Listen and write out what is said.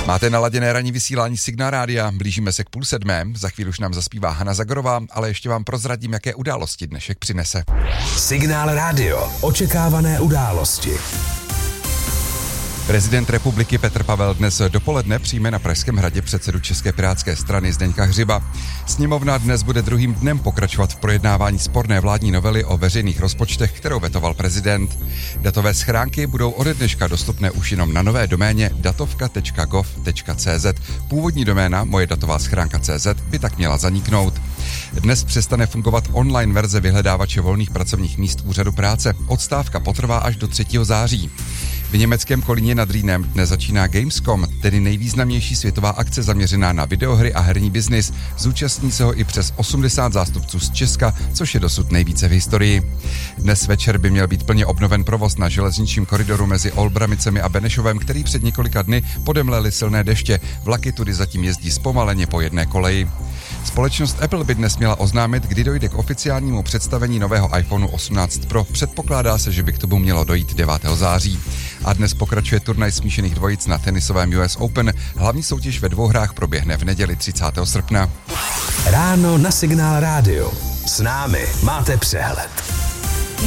Máte naladěné ranní vysílání Signál rádia, blížíme se k 6:30, za chvíli už nám zaspívá Hana Zagorová, ale ještě vám prozradím, jaké události dnešek přinese. Signál rádio, očekávané události. Prezident republiky Petr Pavel dnes dopoledne přijme na Pražském hradě předsedu České pirátské strany Zdeňka Hřiba. Sněmovna dnes bude druhým dnem pokračovat v projednávání sporné vládní novely o veřejných rozpočtech, kterou vetoval prezident. Datové schránky budou ode dneška dostupné už jenom na nové doméně datovka.gov.cz. Původní doména moje datová schránka.cz by tak měla zaniknout. Dnes přestane fungovat online verze vyhledávače volných pracovních míst úřadu práce. Odstávka potrvá až do 3. září. V německém Kolíně nad Rýnem dnes začíná Gamescom, tedy nejvýznamnější světová akce zaměřená na videohry a herní biznis. Zúčastní se ho i přes 80 zástupců z Česka, což je dosud nejvíce v historii. Dnes večer by měl být plně obnoven provoz na železničním koridoru mezi Olbramicemi a Benešovem, který před několika dny podemlely silné deště. Vlaky tudy zatím jezdí zpomaleně po jedné koleji. Společnost Apple by dnes měla oznámit, kdy dojde k oficiálnímu představení nového iPhone 18 Pro. Předpokládá se, že by k tomu mělo dojít 9. září. A dnes pokračuje turnaj smíšených dvojic na tenisovém US Open. Hlavní soutěž ve 2 hrách proběhne v neděli 30. srpna. Ráno na Signál rádio. S námi máte přehled.